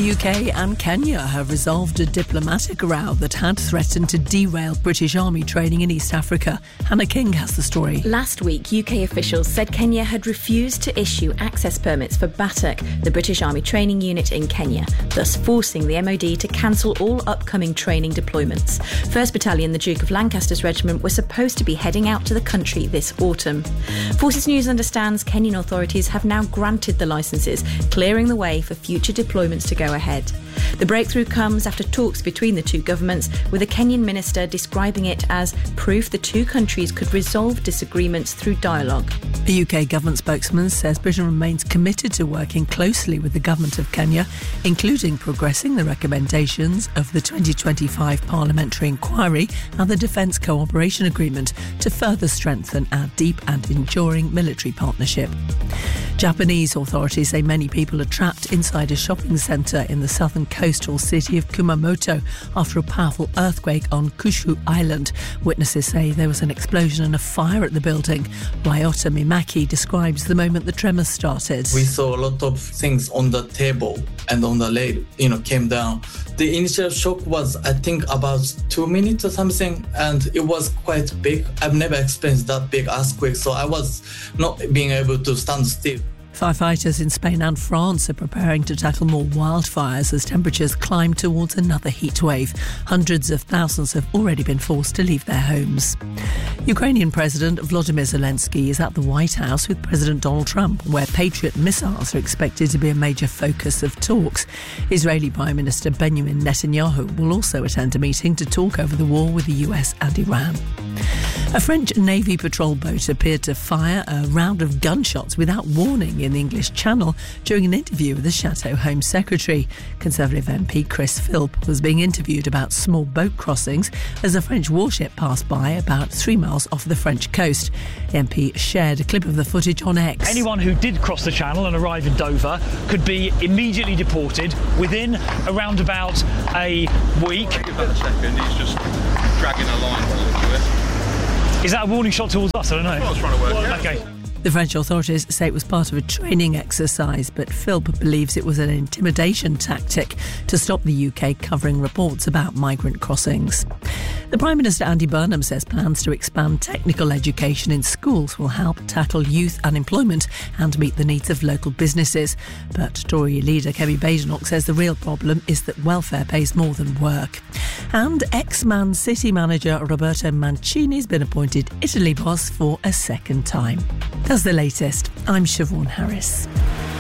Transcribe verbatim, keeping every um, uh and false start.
The U K and Kenya have resolved a diplomatic row that had threatened to derail British Army training in East Africa. Hannah King has the story. Last week, U K officials said Kenya had refused to issue access permits for BATAC, the British Army training unit in Kenya, thus forcing the M O D to cancel all upcoming training deployments. first Battalion, the Duke of Lancaster's regiment, were supposed to be heading out to the country this autumn. Forces News understands Kenyan authorities have now granted the licences, clearing the way for future deployments to go ahead. The breakthrough comes after talks between the two governments, with a Kenyan minister describing it as proof the two countries could resolve disagreements through dialogue. A U K government spokesman says Britain remains committed to working closely with the government of Kenya, including progressing the recommendations of the twenty twenty-five parliamentary inquiry and the Defence Cooperation Agreement to further strengthen our deep and enduring military partnership. Japanese authorities say many people are trapped inside a shopping centre in the southern coastal city of Kumamoto after a powerful earthquake on Kyushu Island. Witnesses say there was an explosion and a fire at the building. Ryota Mimaki describes the moment the tremors started. We saw a lot of things on the table and on the rail, you know, came down. The initial shock was, I think, about two minutes or something, and it was quite big. I've never experienced that big earthquake, so I was not being able to stand still. Firefighters in Spain and France are preparing to tackle more wildfires as temperatures climb towards another heat wave. Hundreds of thousands have already been forced to leave their homes. Ukrainian President Volodymyr Zelensky is at the White House with President Donald Trump, where Patriot missiles are expected to be a major focus of talks. Israeli Prime Minister Benjamin Netanyahu will also attend a meeting to talk over the war with the U S and Iran. A French Navy patrol boat appeared to fire a round of gunshots without warning in the English Channel during an interview with the Chateau Home Secretary. Conservative M P Chris Philp was being interviewed about small boat crossings as a French warship passed by about three miles off the French coast. The M P shared a clip of the footage on X. Anyone who did cross the Channel and arrive in Dover could be immediately deported within around about a week. Give that a second, he's just dragging a line towards it. Is that a warning shot towards us? I don't know. That's what I was trying to work out. Okay. The French authorities say it was part of a training exercise, but Philp believes it was an intimidation tactic to stop the U K covering reports about migrant crossings. The Prime Minister Andy Burnham says plans to expand technical education in schools will help tackle youth unemployment and meet the needs of local businesses. But Tory leader Kemi Badenoch says the real problem is that welfare pays more than work. And ex-Man City manager Roberto Mancini has been appointed Italy boss for a second time. That's the latest. I'm Siobhan Harris.